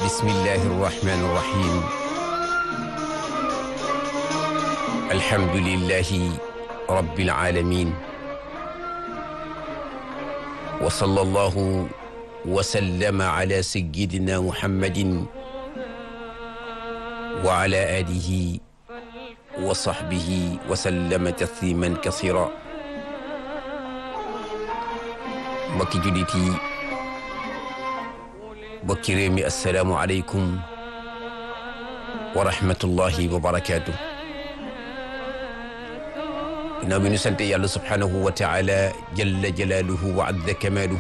bismillahi irrahmani irrahim alhamdulillahi rabbil alamin wa sallallahu wa sallama ala sayyidina muhammadin wa ala alihi wa sahbihi wa sallama tasliman kasira. mbokki jullit yi, mbokki réew mi, assalaamu aleykum wa rahmatullahi wa barakaatu. ginnaaw bi ñu sant yàlla subhaanahu wa taala jalla jalaaluhu wa azza kamaaluhu,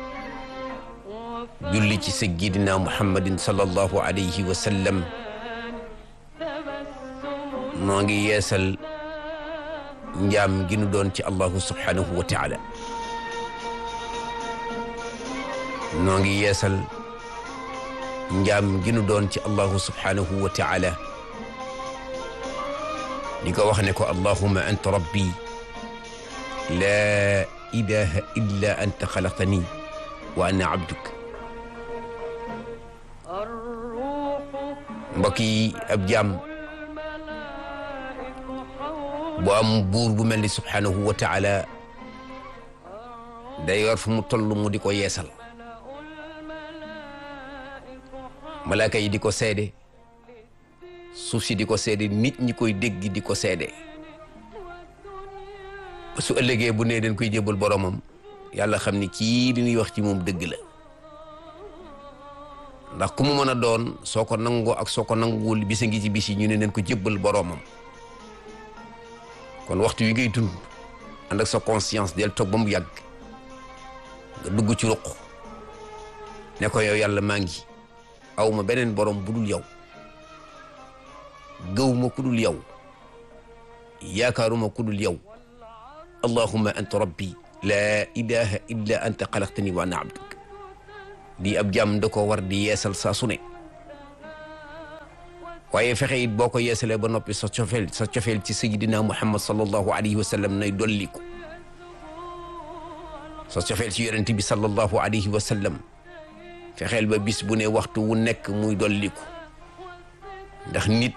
julli ci sayyidina muhammadin sallallahu alayhi wa sallam, noo ngi yeesal njaam gi nu doon ci allahu subhaanahu wa taala. noo ngi yeesal njaam gi nu doon ci allahu subhaanahu wa taala, di ko wax ne ko allahumma anta rabbi laa ilaha illa anta xalaqtani wa ana abduk. mbokk yi, ab jaam bu am buur bu mel ni subhaanahu wa taala day yor fu mu toll mu di ko yeesal. malaaka yi di ko seede, suuf si di ko seede, nit ñi koy dégg di ko seede. su ëllëgee bu nee dañ koy jébbal boromam, yàlla xam ni kii li ñuy wax ci moom dëgg la. ndax ku mu mën a doon, soo ko nangoo ak soo ko nanguwul, bisa ngi ci bis yi ñu ne nañ ko jébbal boromam. kon waxtu wi ngay dund ànd ak sa conscience del toog ba mu yàgg nga dugg ci ruq ne ko yow yàlla maa ngi aw ma beneen borom bu dul yow, gëw ma ku dul yow, yaakaaruma ku dul yow. allahumma anta rabbi laa ilaha illa anta xalaqtani wa ana abduk. di ab jàmm da ko war di yeesal saa su ne, waaye fexe it boo ko yeesalee ba noppi sa cofeel ci sayyidina muhammad sallallahu alayhi wa sallam nay dolliku. sa cofeel ci yonent bi sallallahu alayhi wa sallam fexeel ba bis bu ne waxtu wu nekk muy dolliku. ndax nit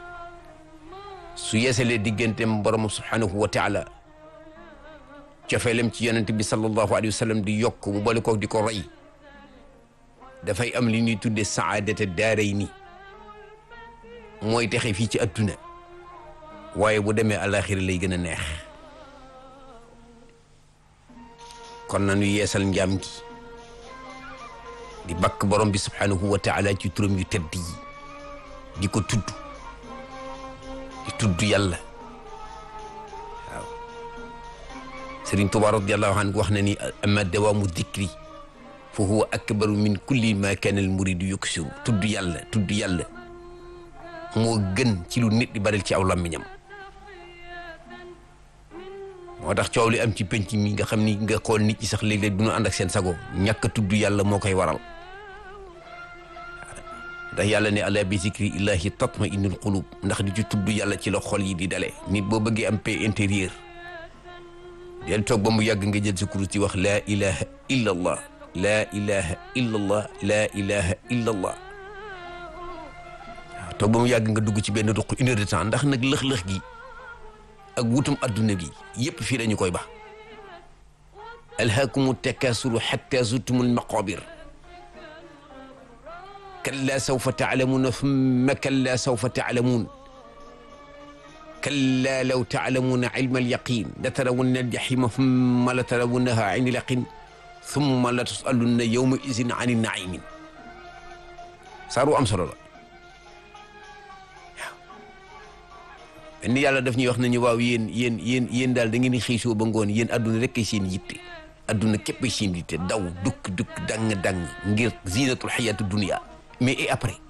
su yeesalee digganteem borom subhanahu wa taala, cofeelam ci yonent bi sallallahu alayhi wa sallam di yokk, mu boole ko di ko roy, dafay am li ñuy tudde saadata daarayni, mooy texe fii ci adduna, waaye bu demee alaxira lay gën a neex. kon nañu yeesal njaam gi di bakk borom bi subhanahu wa taala ci turam yu tedd yi, di ko tudd, di tudd yàlla. waaw Sëriñ Tuubaa radiyallahu anhu wax na ni amma dawaamu dikri fa huwa akbaru min kulli ma kaana al muridu yuksiru. tudd yàlla moo gën ci lu nit di baril ci aw làmmiñam. moo tax coow li am ci penc mi nga xam ni nga xool nit ñi sax léeg-léeg du ñu ànd ak seen sago, ñàkk a tudd yàlla moo koy waral. ndax yàlla ne ala bi zikri illahi tatma innul qulub, ndax di ci tudd yàlla ci la xol yi di dalee. nit boo bëggee am paix intérieur, del toog ba mu yàgg nga jël sa kurus ci wax laa ilaha illa allah, laa ilaha illa allah, laa ilaha illa allah. waaw toog ba mu yàgg nga dugg ci benn ruq 1 heure de temps, ndax nag lëx-lëx gi ak wutum adduna gi yépp fii dañu koy ba. alhaakumu takasuru hatta zurtumul maqabir, kalla sawfa taalamuuna thumma kalla sawfa taalamuun, kalla law taalamuuna ilma alyaqin la tarawunna aljahima thumma la tarawunnaha ayna alyaqin thumma la tusalunna yawma izin ani naimin. saaru am solo la. ni yàlla daf ñuy wax nañu waaw yéen daal da ngeen di xëy soo ba ngoon, yéen adduna rek kay seen yitte, adduna képp ay seen yitte, daw dukk dang ngir zinatul xayaatu dunia. mais et après,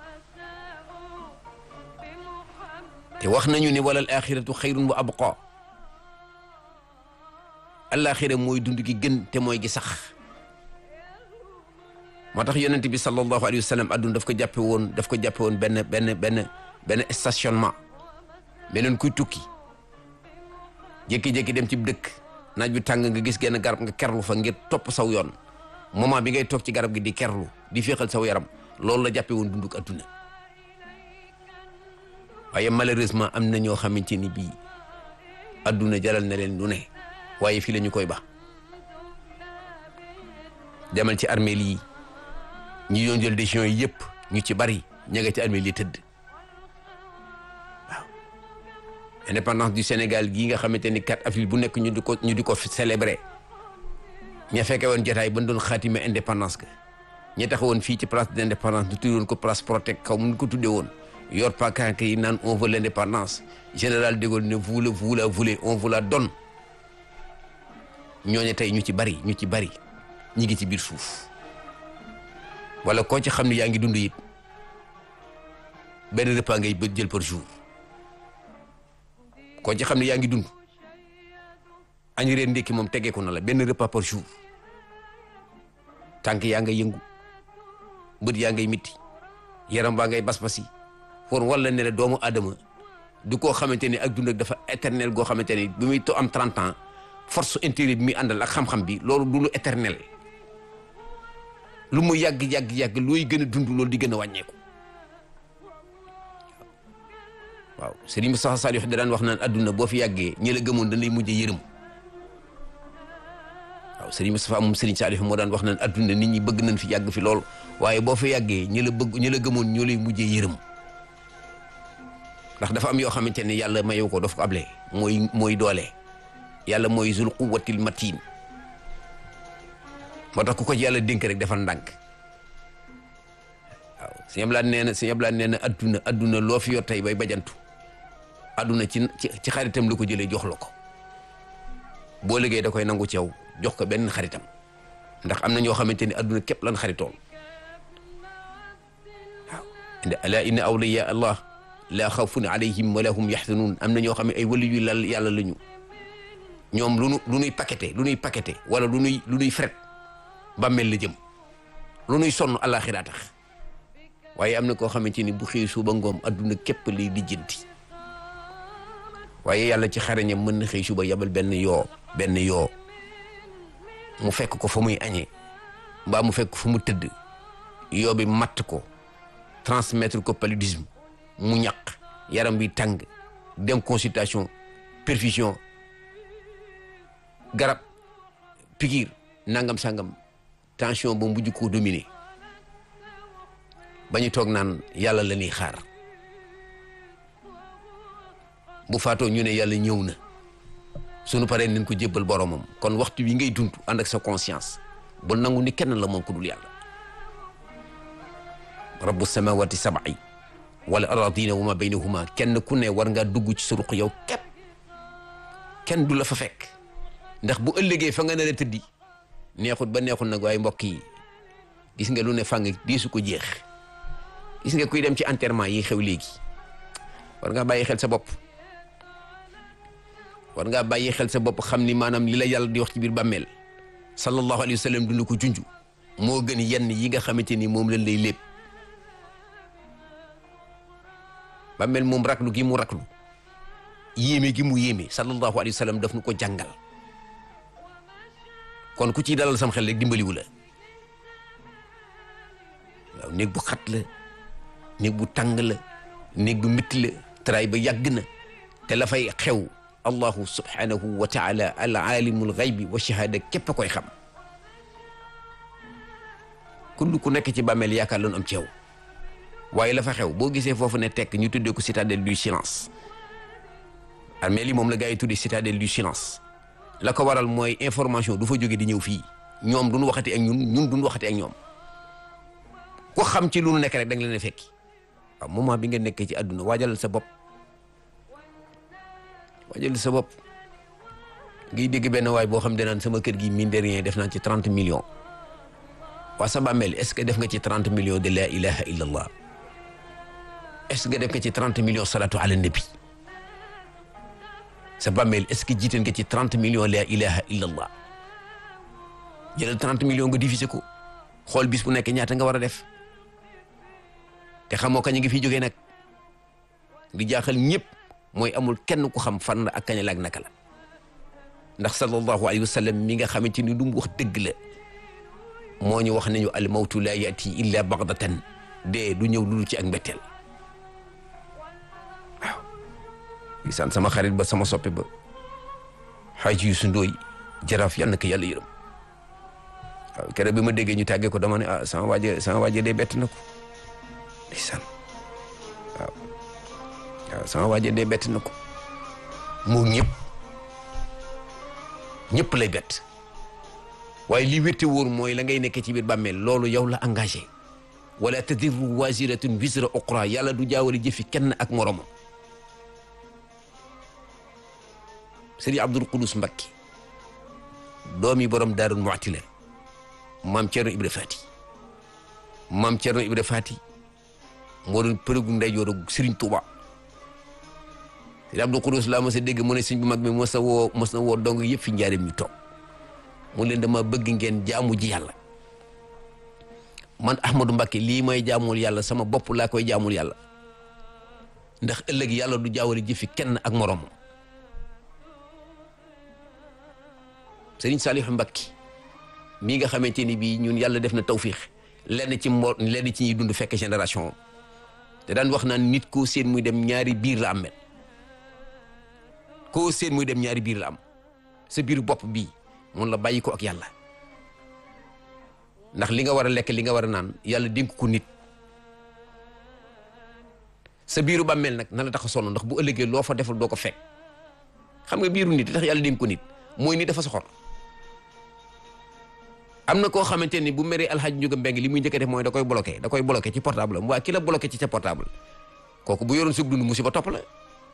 te wax nañu ne wala al axiratu xayrun wa abqa. alaxira mooy dund gi gën te mooy gi sax. moo tax yonent bi sallallahu alayhi wa sallam adduna daf ko jàppe woon benn stationnement. beneen kuy tukki jékki-jékki dem ci dëkk, naaj bi tàng nga gis genn garab nga kerlu fa ngir topp saw yoon. moment bi ngay toog ci garab gi di kerlu di féexal saw yaram, loolu la jàppe woon dunduk adduna waaye malheureusement am na ñoo xamante ni bii adduna jaral na leen lu ne waaye fii la ñu koy ba demal ci armeel yi ñi doon jël décision yi yëpp ñu ci bari ña nga ci armeel yi tëdd waaw indépendance du Sénégal gii nga xamante ni 4 avril bu nekk ñu di ko célébrer ña fekke woon jotaay ba doon xaatime indépendance ga ñi taxawoon fii ci place de l'indépendance du tuddoon ko place Protect xaw mu ko tuddee woon yor pakanke yi naan on veut l'indépendance général de Gaulle ne vous la voulez on vous la donne ñooñu tey ñu ci bari ñi ngi ci biir suuf wala koo ci xam ne yaa ngi dund it benn repas ngay jël par jour koo ci xam ne yaa ngi dund añ reer ndékki moom teggeeku na la benn repas par jour tànk yaa ngay yëngu bët yaa ngay mitti yaram baa ngay bas-basi pour wala ne la doomu aadama du koo xamante ni ak dund ak dafa éternel goo xamante ni bi muy to am 30 ans force intérieure bi muy àndal ak xam-xam bi loolu du lu éternel lu mu yàgg looy gën a dund loolu di gën a wàññeeku waaw Serigne Moustapha Saliou da daan wax naan adduna boo fi yàggee ñi la gëmoon dañuy mujj yërëm waaw Serigne Moustapha moom Serigne Saliou moo daan wax naan adduna nit ñi bëgg nañ fi yàgg fi lool waaye boo fi yàggee ñi la gëmoon ñoo lay mujjee yërëm ndax dafa am yoo xamante ne yàlla mayew ko daf ko able mooy doole yàlla mooy zul quwwatil matin moo tax ku ko yàlla dénk rek defal ndànk waaw sëñ Ablaye nee na adduna loo fi yor tey bay bajantu adduna ci xaritam la ko jëlee jox la ko boo liggéey da koy nangu ci yow jox ko benn xaritam ndax am na ñoo xamante ni adduna képp lan xaritool waaw ala inna awliya allah la xawfun alayhim wala hum yaxzanuun am na ñoo xam ne ay wali yu lal yàlla la ñu ñoom lu nuy paqueté wala lu nuy fret bàmmeel la jëm lu nuy sonn àllaaxira tax waaye am na koo xamante ni bu xëy suba ngoom adduna képp lay lijjanti waaye yàlla ci xarañam mën na xëy suba yabal benn yoo mu fekk ko fa muy añee mbaa mu fekk fa mu tëdd yoo bi matt ko transmettre ko paludisme mu ñaq yaram bi tàng dem consultation perfusion garab piqûre nangam sangam tension ba mujj koo dominer ba ñu toog naan yàlla la ñuy xaar bu faatoo ñu ne yàlla ñëw na sunu paree nañ ko jébbal boromam kon waxtu wi ngay dund ànd ak sa conscience bu nangu ni kenn la moom ko dul yàlla rabbu samawati sab'i wal ardina wa ma baynahuma kenn ku ne war ngaa dugg ci sa ruq yow képp kenn du la fa fekk ndax bu ëllëgee fa nga nar a tëddi neexut ba neexut nag waaye mbokk yi gis nga lu ne fàng diisu ko jeex gis nga kuy dem ci enterrement yi xew léegi war ngaa bàyyi xel sa bopp xam ni maanaam li la yàlla di wax ci biir bàmmeel sallallahu alayhi wa sallam dund ko junj moo gën yenn yi nga xamante ni moom lañ lay lépp bàmmeel moom raklu gi mu raklu yéeme gi mu yéeme sallallahu alayhi wa sallam daf nu ko jàngal kon ku ciy dalal sam xel rek dimbaliwu la waaw néeg bu xat la néeg bu tàng la néeg bu métti la taraay ba yàgg na te la fay xew allahu subhanahu wa taala al alimul ghaybi wa shahada képp koy xam kullu ku nekk ci bàmmeel yaakaar loonu am ci yow waaye la fa xew boo gisee foofu ne tekk ñu tuddee ko citadelle du silence armée li moom la gars yi tuddee citadelle du silence la ko waral mooy information du fa jóge di ñëw fii ñoom duñu waxati ak ñun duñu waxati ak ñoom ku xam ci lu nu nekk rek da nga leen a fekki waaw moment bi nga nekkee ci àdduna waajalal sa bopp ngay dégg benn waay boo xam ne naan sama kër gi mine de rien def naa ci 30 millions waa sa bàmmeel est-ce que def nga ci 30 millions de la ilaha illa allah est-ce que def nga ci 30 millions salatu ala nabi sa bàmmeel est-ce que jiital nga ci 30 millions la ilaha illa allah jëlal 30 millions nga diviser ko xool bis bu nekk ñaata nga war a def te xamoo kañ ngi fi jógee nag li jaaxal ñëpp mooy amul kenn ku xam fan la ak kañ la ak naka la ndax sallallahu alayhi wa sallam mi nga xamante ni lu mu wax dëgg la moo ñu wax nañu al mawtu la yati illa baghdatan dee du ñëw lu ci ak mbetteel waaw ndeysaan sama xarit ba sama soppe ba Xaaji Yuusu Ndooy jaraaf yal na ko yàlla yërëm waaw keroog bi ma déggee ñu tàggee ko dama ne sama waaje dee bett na ko ndeysaan waaw sama waaje dee bett na ko moo ñëpp lay bett waaye li wétte wóor mooy la ngay nekk ci biir bàmmeel loolu yow la engagé wala tadirru waziratun wisra uxra yàlla du jaawale jëfi kenn ak moromam Sëriñ Abdul Qudus Mbakki doomi borom Daarul Muxti la maam Cerno Ibra Faati moo doon përëgu ndeyjoor Sëriñ Tuuba Sëriñ Abdul Qudus laa mos a dégg mu ne sëñ bu mag bi mos na woo dong yëpp fi njaareem ñu toog mu leen dama bëgg ngeen jaamu ji yàlla man Ahmadou Mbacké lii may jaamul yàlla sama bopp laa koy jaamul yàlla ndax ëllëg yàlla du jaawale jëfi kenn ak moromam Sëriñ Saliou Mbacké mii nga xamante ni bii ñun yàlla def na tawfiix lenn ci ñuy dund fekk génération te daan wax naan nit koo seen muy dem ñaari biir la am mel koo seen muy dem ñaari biir la am sa biir bopp bii mun la bàyyi ko ak yàlla ndax li nga war a lekk li nga war a naan yàlla dénk ko nit sa biiru bàmmeel nag na la tax a sonn ndax bu ëllëgee loo fa deful doo ko fekk xam nga biiru nit li tax yàlla dénk ko nit mooy nit dafa soxor am na koo xamante ni bu meree alxaaj Njuga Mbeng li muy njëkk a def mooy da koy bloqué ci portable am waaye ki la bloqué ci sa portable kooku bu yoroon sug dund musiba topp la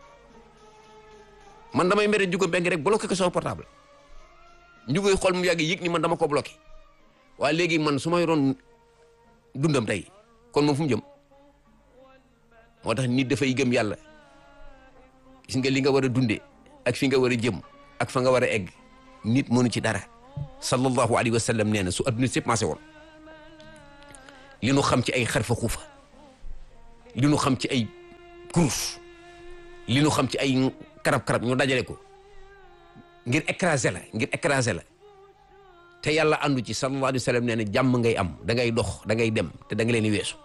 man damay mere Njuga Mbeng rek bloqué ko sama portable Njuga xool mu yàgg yëg ni man dama ko bloqué waaye léegi man su ma yoroon dundam tey kon moom fu mu jëm moo tax nit dafay gëm yàlla gis nga li nga war a dundee ak fi nga war a jëm ak fa nga war a egg nit mënu ci dara sallallahu alayhi wa sallam nee na su adduna sépp maase woon li nu xam ci ay xarfa xuufa li nu xam ci ay kurus li nu xam ci ay karab-karab ñu dajale ko ngir écraser la te yàlla àndu ci sallallahu alayhi wa sallam nee na jàmm ngay am da ngay dox da ngay dem te da nga leen di weesu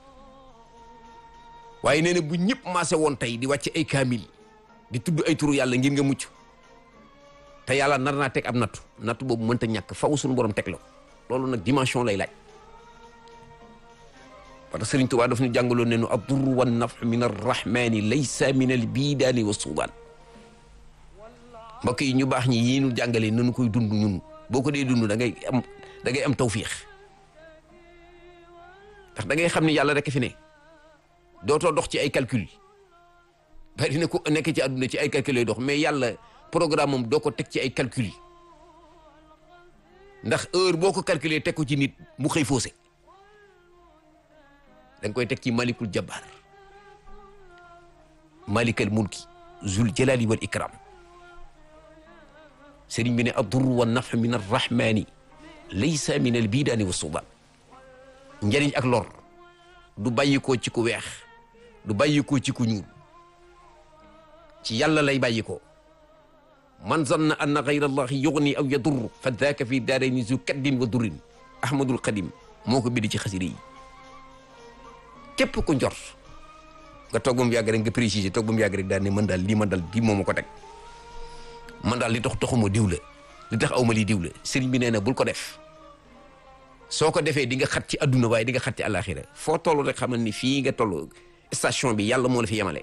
waaye nee na bu ñëpp maase woon tey di wàcc ay kaamil di tudd ay turu yàlla ngir nga mucc te yàlla nar naa teg ab nattu boobu mënta ñàkk faw suñu borom teg la loolu nag dimension lay laaj parce que Sëriñ Tuubaa daf ñu jàngaloon ne nu ad-durru wan naf'u min ar-rahmani laysa min al-bidaani wa suudaan mbokk yi ñu baax ñi yii ñu jàngalee nanu koy dund ñun boo ko dee dund da ngay am tawfiix ndax da ngay xam ne yàlla rek fi ne dootoo dox ci ay calcul bari na ko nekk ci àdduna ci ay calcul lay dox mais yàlla programme am doo ko teg ci ay calcul yi ndax heure boo ko calculer teg ko ci nit mu xëy faussé da nga koy teg ci malikul jabbar malikal mulki zul jalali wal ikram sëriñ bi ne ad-durru wan naf'u min ar-rahmani laysa min al-bidaani wa sudan njëriñ ak lor du bàyyikoo ci ku weex du bàyyikoo ci ku ñuul ci yàlla lay bàyyikoo man zanna anna ghayra allahi yughni aw yadurru fa dhaaka fi daarayni zu kaddin wa durrin ahmadul qadim moo ko bind ci xasida yi képp ku njort nga toog ba mu yàgg rek nga préciser toog ba mu yàgg rek daal ne man daal bii moo ma ko teg man daal li taxuma diw la li tax awma lii diw la sëriñ bi nee na bul ko def soo ko defee di nga xat ci adduna waaye di nga xat ci àlaxira foo toll rek xamal ni fii nga toll station bi yàlla moo la fi yemale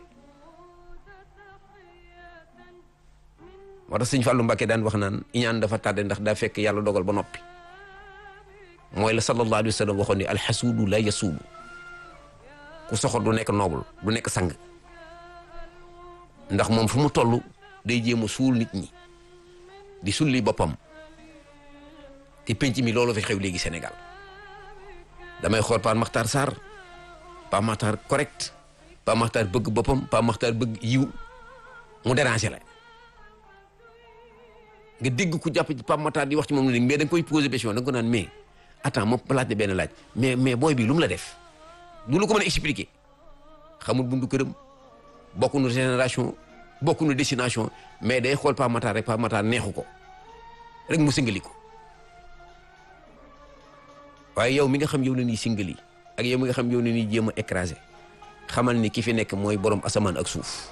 moo tax sëñ Fallou Mbacké daan wax naan iñaan dafa tàdde ndax daa fekk yàlla dogal ba noppi mooy la sallallahu alayhi wa sallam waxoon ni alxasuudu la yasuudu ku soxor du nekk noble du nekk sang ndax moom fu mu toll day jéem a suul nit ñi di sulli boppam te penc mi loolu fi xew léegi Sénégal damay xool Pape Makhtar Sarr Pape Makhtar correct Pape Makhtar bëgg boppam Pape Makhtar bëgg yiw mu déranger la nga dégg ku jàpp ci Pape Makhtar di wax ci moom la mais da nga koy poser question da nga ko naan mais attends moom laaj benn laaj mais booy bi lu mu la def du lu ko mën a expliquer xamul bundu këram bokkuñu génération bokkuñu destination mais day xool Pape Makhtar rek Pape Makhtar neexu ko rek mu singali ko waaye yow mi nga xam yow la ñuy singali ak yow mi nga xam yow ne ni jéem a écrasé xamal ni ki fi nekk mooy borom asamaan ak suuf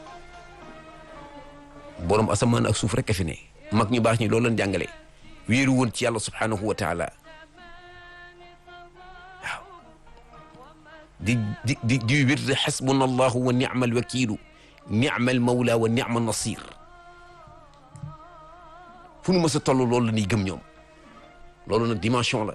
borom asamaan ak suuf rek a fi ne mag ñu baax ñi loolu lañ jàngale wéeru woon ci yàlla subhanahu wa taala waaw di wér xasbuna allahu wa ni'mal wakiilu ni'mal mawla wa ni'mal nasir fu nu mës a toll loolu la ñuy gëm ñoom loolu nag dimension la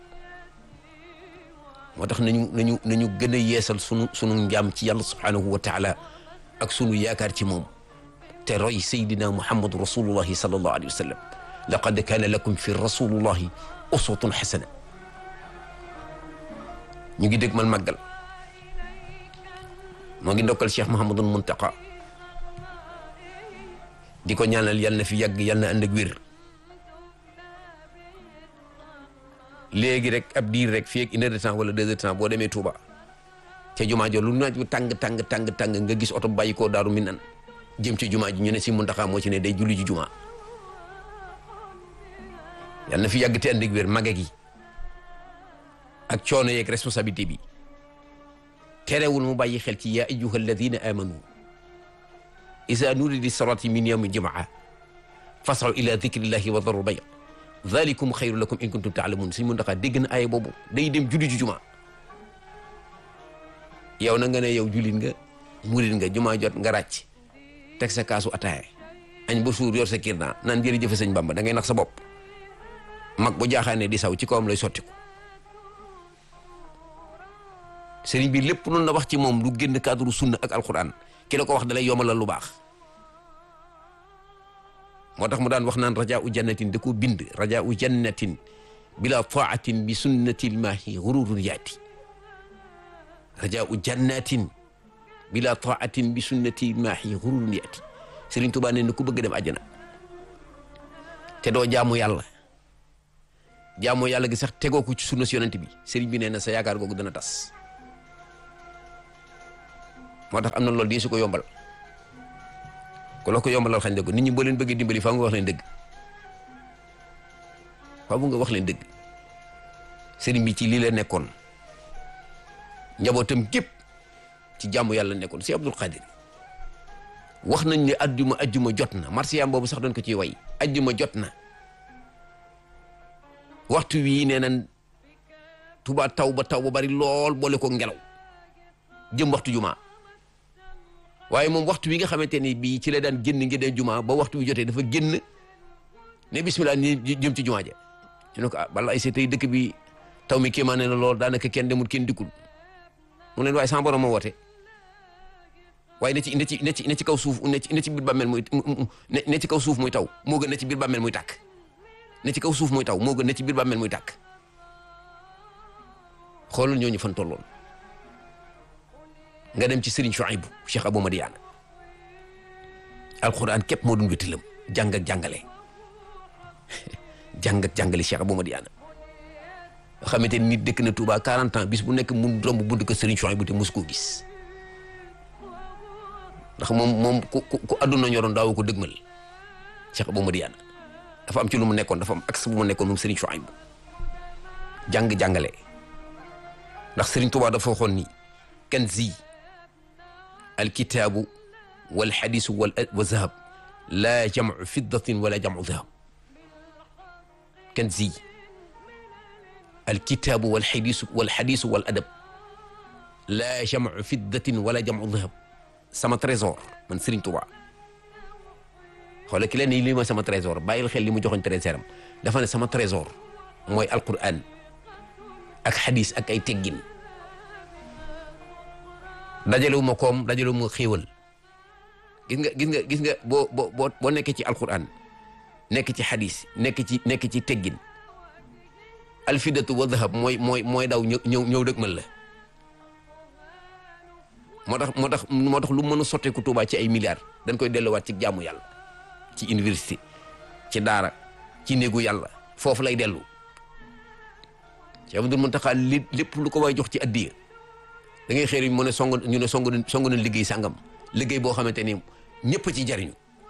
moo tax nañu gën a yeesal sunu njaam ci yàlla subhanahu wa taala ak sunu yaakaar ci moom te roy saydina muhammadu rasulullahi sallallahu alayhi wa sallam laqad kaana lakum fi rasulillahi uswatun xasana ñu ngi dégg mal màggal moo ngi ndokkal cheikh Mouhamadul Muntaqa di ko ñaanal yal na fi yàgg yal na ànd ak wér léegi rek ab diir rek fii ak 1 heure de temps wala 2 heures de temps boo demee Touba ca jumaa jo lu naaj bu tàng nga gis oto bàyyi koo Daaru Minan jëm ci jumaa ji ñu ne si Muntaxa moo ci ne day julli ji jumaa yal na fi yàgg te ànd ak wér mage gi ak coono yeeg responsabilité bi terewul mu bàyyi xel ci yaa ayyuha alladina amanu iza nudiya lis-salati min yawmi jumaa fas'aw ila dhikrillahi wa dharul bay' dhalikum xayru lakum in kuntum ta'lamun suñ Muntaxa dégg na aaya boobu day dem julli ji jumaa yow na nga ne yow jullit nga murit nga jumaa jot nga ràcc teg sa kaasu ataaya añ ba suur yor sa kirna naan jërëjëf sëñ Bamba da ngay nax sa bopp mag bu jaaxaane di saw ci kawam lay sotti ko sëriñ bi lépp noonu la wax ci moom lu génn cadre sunna ak alquran ki la ko wax dalay yombalal lu baax moo tax mu daan wax naan rajaau jannatin da ko bind rajaau jannatin bila taatin bi sunnatil maahi gururun yaati rajaau jannatin bila taatin bi sunnatil maahi gururun yaati Sëriñ Tuubaa ne na ku bëgg dem àjjana te doo jaamu yàlla gi sax tegoo ko ci sunna si yonent bi sëriñ bi nee na sa yaakaar googu dana tas moo tax am na loolu di su ko yombal ku la ko yombalal xañ dëgg nit ñi boo leen bëggee dimbali faaw nga wax leen dëgg sëriñ bi ci lii la nekkoon njabootam gépp ci jàmm yàlla nekkoon si Abdul Qadir wax nañ ne ajjuma jot na marsiyam boobu sax doon ko ciy way ajjuma jot na waxtu wii nee na Tuubaa taw ba bari lool boole ko ngelaw jëm waxtu juma waaye moom waxtu wi nga xamante ni bii ci la daan génn ngi dee juma ba waxtu wi jotee dafa génn ne bismillah ni jëm ci juma ja ñu ne ko bala ay see tey dëkk bi taw mi kéemaane na lool daanaka kenn demul kenn dikkul mu leen waaye sama borom moo woote waaye ne ci kaw suuf ne ci biir bàmmeel muy ne ci kaw suuf muy taw moo gën ne ci biir bàmmeel muy tàkk ne ci kaw suuf muy taw moo gën ne ci biir bàmmeel muy tàkk xoolal ñooñu fan tolloon nga dem ci Serigne Chouaïbou Cheikh Abou Madiane alquran képp moo doon wéttalam jàng ak jàngale Cheikh Abou Madiane nga xamante ni nit dëkk na Touba 40 ans bis bu nekk mun romb bunt ko Serigne Chouaïbou te mos koo gis ndax moom ku àdduna ñoroon daawu ko dëgmal Cheikh Abou Madiane dafa am ci lu mu nekkoon dafa am axe bu mu nekkoon moom Serigne Chouaïbou jàngale ndax Serigne Touba dafa waxoon ni kanzi alkitaabu wal xadiisu wa zahab laa jamcu fiddatin wala jamcu zahab kanzi alkitaabu wal xadiisu wal adab laa jamcu fiddatin wala jamcu zahab sama trésor man Serigne Touba xoolal ki leen ni lii mooy sama trésor bàyyil xel li mu joxoñ trésor am dafa ne sama trésor mooy alquran ak xadis ak ay teggin dajalewu ma koom dajalewu ma xéewal gis nga boo nekkee ci alquran nekk ci xadis nekk ci teggin alfidatu wa dhahab mooy daw ñëw dëgmal la moo tax lu mën a sotteeku Tuubaa ci ay milliards dañ koy delluwaat ci jaamu yàlla ci université ci daara ci néegu yàlla foofu lay dellu Cheikh Abdul Muntaxa lépp lu ko waay jox ci addiya da ngay xëy mu ne ñu ne song na liggéey sàngam liggéey boo xamante ni ñëpp ci jariñu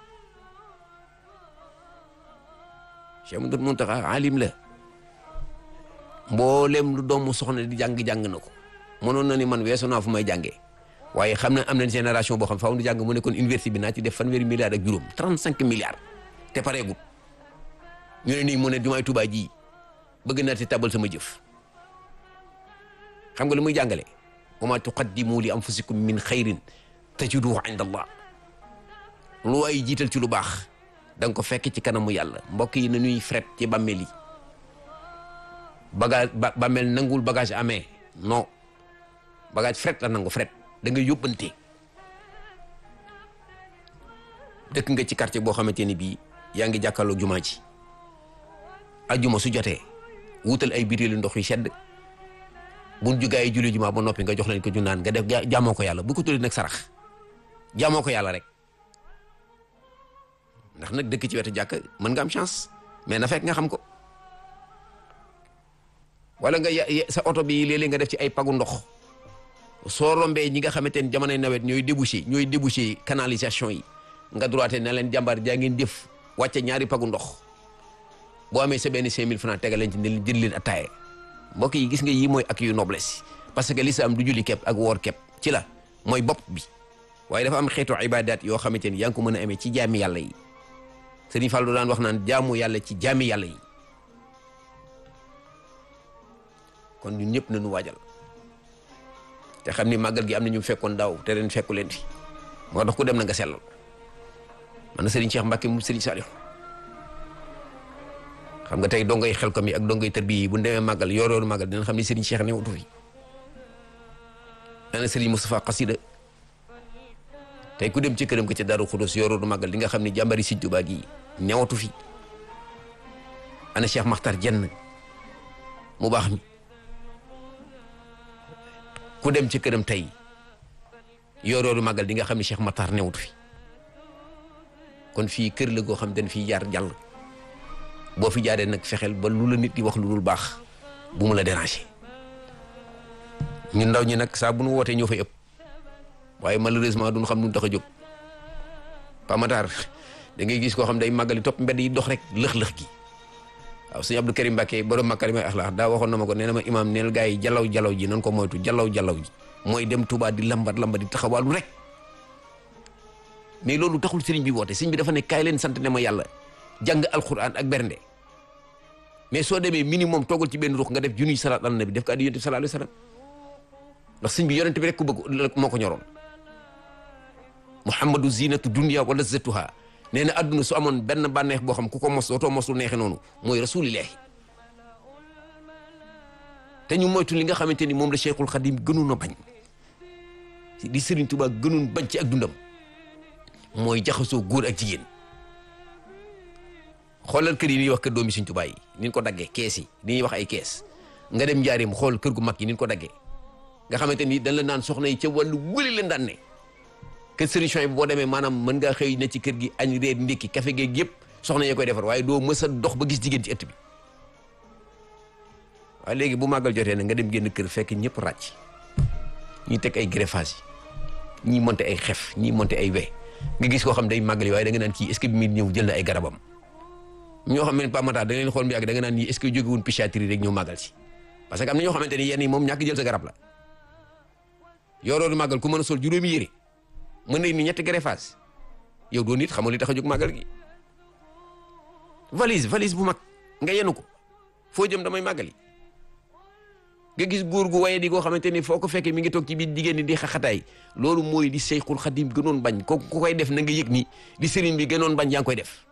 Cheikh Abdul Muntaxa alim la mboolem lu doomu soxna di jàng na ko mënoon na ni man weesu naa fu may jàngee waaye xam na am na génération boo xam faaw nu jàng mu ne kon université bi naa ci def fanweeri milliards ak juróom 35 milliards te pareegul ñu ne nii mu ne jumaay Tuubaa ji bëgg naa ci tabal sama jëf xam nga lu muy jàngale wa ma tuqaddimu li anfusikum min xayrin tajiduhu inda allah lu waay jiital ci lu baax da nga ko fekk ci kanamu yàlla. mbokk yi na ñuy fret ci bàmmeel yi bagage bàmmeel nangul bagage amee non bagage fret la nangu fret da nga yóbbante. dëkk nga ci quartier boo xamante ni bii yaa ngi jàkkaarloo jumaa ji ajjuma su jotee wutal ay bitéelu ndox yu sedd buñ jugaay julli jumaa ba noppi nga jox leen ko ñu naan nga def jaamoo ko yàlla bu ko tuddee nag sarax jaamoo ko yàlla rek ndax nag dëkk ci wetu jàkk mën nga am chance mais na fekk nga xam ko wala nga sa oto bi léeg-léeg nga def ci ay pagu ndox soo rombee ñi nga xamante ni jamonoy nawet ñooy débouché canalisation yi nga droité na leen jàmbaar jaa ngeen jëf wàcce ñaari pagu ndox boo amee sa benn 5000 francs tegal leen ci ne jël leen attaaye mbokk yi gis nga yii mooy ak yu noblesse parce que l'islam du julli kepp ak woor kepp ci la mooy bopp bi waaye dafa am xeetu ibadat yoo xamante ni yaa ngi ko mën a amee ci jaami yàlla yi Sëriñ Fallu daan wax naan jaamu yàlla ci jaami yàlla yi kon ñun ñëpp nañu waajal te xam ni màggal gi am na ñu fekkoon daaw te ren fekku leen fi moo tax ku dem na nga sellal man na Sëriñ Cheikh Mbacke mu Sëriñ Saliou xam nga tey dongay xel ko mi ak dongay tërbi yi bu ñu demee màggal yor-yoru màggal dinañ xam ni Sëriñ Cheikh newatu fi ana Sëriñ Moustapha Xasida tey ku dem ci këram ko ci Daaru Xudoos yor-yoru màggal di nga xam ni jàmbari Sëriñ Tuubaa gi newatu fi ana Cheikh Makhtar Jenn mu baax mi ku dem ci këram tey yor-yoru màggal di nga xam ni Cheikh Makhtar newatu fi kon fii kër la goo xam dañ fii jaar jàll boo fi jaaree nag fexeel ba lu la nit di wax lu dul baax bu mu la déranger ñun ndaw ñi nag saa bu nu wootee ñoo fay ëpp waaye malheureusement duñ xam nu tax a jóg pamatar da ngay gis koo xam day màggali topp mbedd yi dox rek lëx-lëx gi waaw sëñ Abdou Karim Mbacke borom Makarimay Akhlaq daa waxoon na ma ko nee na ma imaam neel gaa yi jalaw ji nan ko moytu jalaw ji mooy dem Touba di lambat di taxawaalu rek mais loolu taxul sëriñ bi woote sëriñ bi dafa ne kaay leen sant ne ma yàlla jàng alquran ak bernde mais soo demee minimum toogal ci benn ruux nga def junniy salaat ala nabi def ko addi yonent bi sallallahu alayhi wasallam ndax sëriñ bi yonent bi rek ku bëgg moo ko ñoroon muhammadu zinatu dunya wa lazzatuha nee na adduna su amoon benn bànneex boo xam ku ko mos dootoo mos lu neexe noonu mooy rasulillahi te ñu moytu li nga xamante ni moom la Cheikhul Khadim gënoon a bañ di Sëriñ Tuubaa gënoon bañ ci ak dundam mooy jaxasoo góor ak jigéen xoolal kër yi ñuy wax kër doomi Sëriñ Tuubaa yi ni ñu ko daggee kees yi ni ñuy wax ay kees nga dem njaareem xool kër gu mag yi ni ñu ko daggee nga xamante ni dañ la naan soxna yi ca wàllu wëli leen daan ne kër solution yi boo demee maanaam mën ngaa xëy ne ci kër gi añ reer ndékki café geeg yëpp soxna yee koy defar waaye doo mës a dox ba gis jigéen ci ëtt bi waaye léegi bu màggal jotee na nga dem génn kër fekk ñëpp ràcc ñi teg ay greffage ñi monté ay xef ñi monté ay we nga gis koo xam day màggali waaye da nga naan kii est-ce que bi muy ñëw jël na ay garabam ñoo xam ne pamata da nga leen xool mu yàgg da nga naan ñii est-ce que jógewun psychiatrie rek ñëw màggal si parce que am na ñoo xamante ni yenn yi moom ñàkk jël sa garab la yoroolu màggal ku mën a sol juróomi yére mën na ni ñetti greffage yow doo nit xamul li tax a jóg màggal gi valise bu mag nga yenu ko foo jëm damay màggali nga gis góor gu waye di koo xamante ni foo ko fekkee mi ngi toog ci biir jigéen ñi di xaxataay loolu mooy di Seyxul Xadim gënoon bañ ko ku koy def na nga yëg ni di sëriñ bi gënoon bañ yaa ngi koy def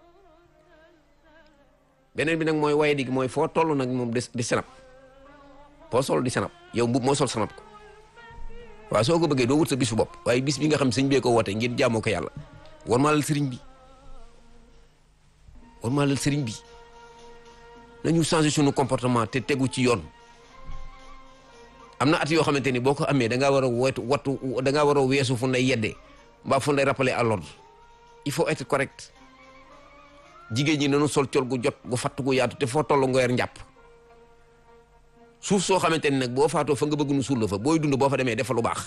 beneen bi nag mooy waye di mooy foo toll nag moom di sanap foo sol di sanap yow mbub moo sol sanap ko waaw soo ko bëggee doo wut sa bisu bopp waaye bis bi nga xam sëñ bee ko woote ngir jaamoo ko yàlla war maa lal sëriñ bi nañu changer sunu comportement te tegu ci yoon am na at yoo xamante ni boo ko amee da ngaa war a wattu da ngaa war a weesu fu nday yeddee mbaa fu nday rappeler à l'ordre il faut être correct jigéen ñi nañu sol col gu jot gu fatt gu yaatu te foo toll nga yor njàpp suuf soo xamante ni nag boo faatoo fa nga bëgg nu suul la fa booy dund boo fa demee defa lu baax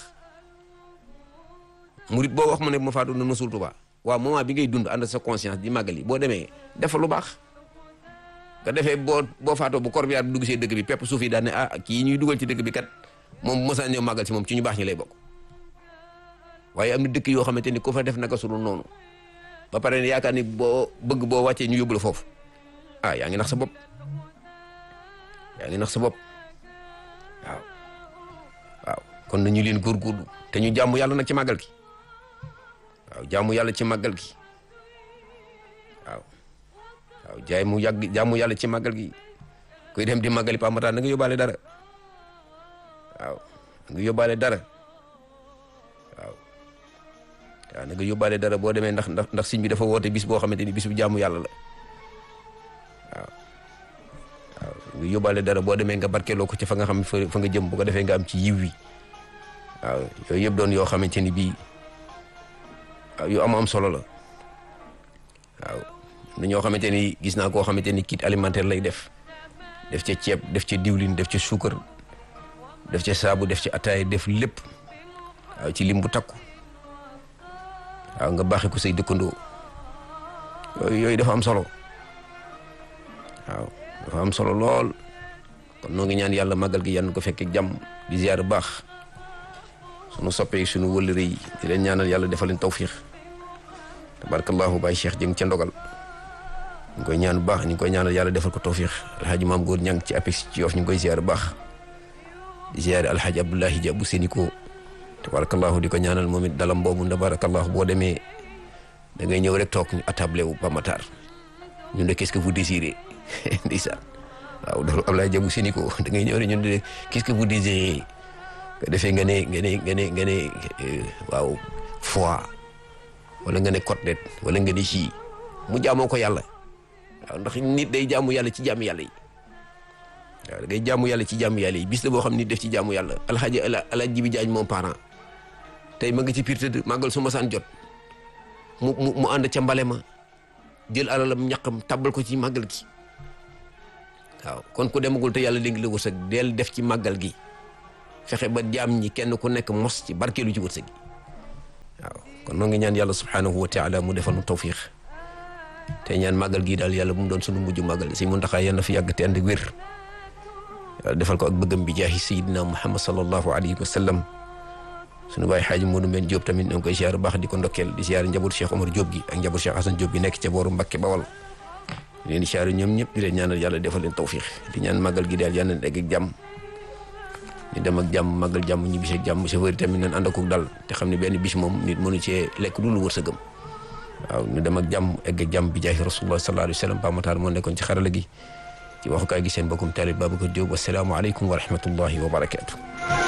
murit boo wax mu ne ma faatoo na ma suul Tuubaa waaw moment bi ngay dund ànd sa conscience di màggali boo demee defa lu baax nga defee boo faatoo bu corbillard bi dugg see dëkk bi pepp suuf yi daan ne kii ñuy dugal ci dëkk bi kat moom bu mosaan ñëw màggal si moom ci ñu baax ñi lay bokk. waaye am na dëkk yoo xamante ni ku fa def naka su dul noonu ba pare ne yaakaar ni boo wàccee ñu yóbbu la foofu yaa ngi nax sa bopp waaw kon nañu leen góorgóorlu te ñu jaamu yàlla nag ci màggal gi waaw jaamu yàlla ci màggal gi waaw jaamu yàlla ci màggal gi kuy dem di màggali Pape Matar na nga yóbbaale dara waaw na nga yóbbaale dara waaw na nga yóbbaale dara boo demee ndax sëñ bi dafa woote bis boo xamante ni bis bu jaamu yàlla la waaw nga yóbbaale dara boo demee nga barkeeloo ko ci fa nga xam fa nga jëm bu ko defee nga am ci yiw wi waaw yooyu yëpp doon yoo xamante ni bii yu am solo la waaw na ñoo xamante ni gis naa koo xamante ni kit alimentaire lay def ca ceeb def ca diwlin def ca suukar def ca saabu def ca ataay def lépp waaw ci lim bu takku waaw nga baaxee ko say dëkkandoo yooyu dafa am solo waaw dafa am solo lool kon noo ngi ñaan yàlla màggal gi yan ko fekkee jàmm di ziar baax sunu soppee sunu wëllëre yi di leen ñaanal yàlla defal leen tawfiix tabarakallahu Baye Cheikh Jëng ca ndogal ñu ngi koy ñaan bu baax ñu ngi koy ñaanal yàlla defal ko tawfiix alxaaji maam góor ñang ci APEX ci Yoff ñu ngi koy ziar baax di ziar alxaaji Abdoulahi Dia bu Sénico tabarakallahu di ko ñaanal moom it dalam boobu tabarakallahu boo demee da ngay ñëw rek toog ñu attablé wu Pape Matar ñun de qu'est-ce que vous désirez ndeysaan waaw dafa Abdoulaye Dia bu Sénico da ngay ñëw rek ñun de qu'est-ce que vous désirez nga defee nga ne waaw foie wala nga ne côtelette wala nga ne ci mu jaamoo ko yàlla waaw ndax nit day jaamu yàlla ci jaamu yàlla yi waaw da ngay jaamu yàlla ci jaamu yàlla yi bis la boo xam nit def ci jaamu yàlla alxaaji bi jaañ moom parent tey ma nga ci piir tëdd màggal su ma saan jot mu ànd ca mbale ma jël alalam ñaqam tabbal ko ci màggal gi waaw kon ku demagul te yàlla léegi la wërsëg del def ci màggal gi fexe ba jaam ñi kenn ku nekk mos ci barkeelu ci wërsëg gi waaw kon noo ngi ñaan yàlla subhanahu wa taala mu defal nu tawfiix te ñaan màggal gi daal yàlla bu mu doon sunu mujj màggal si Muntaxa yal na fi yàgg te ànd ak wér yàlla defal ko ak bëggam bi jaahi sayidina Muhammad sallallahu alayhi wa sallam sunu baay xaaji Moodu Mbeen Jóob tamit ñoo ngi koy ziar baax di ko ndokkeel di ziar njaboot Cheikh Omar Jóob gi ak njaboot Cheikh Hasan Jóob gi nekk ca booru Mbakke Bawal di leen di ziar ñoom ñëpp di leen ñaanal yàlla defal leen tawfiix di ñaan màggal gi daal yàlla na egg ak jàmm ñu dem ak jàmm màggal jàmm ñu bis ak jàmm chauffeur tamit nañ ànd ak dal te xam ne benn bis moom nit mënu cee lekk lu wërsëgam waaw ñu dem ak jàmm egg ak jàmm bi jaahi rasulullah sallallahu alayhi wa sallam Pape Matar moo nekkoon ci xarala gi ci waxukaay gi seen bokkum taalib Babacar Diop wasalaamu aleykum wa rahmatullahi wa barakaatu.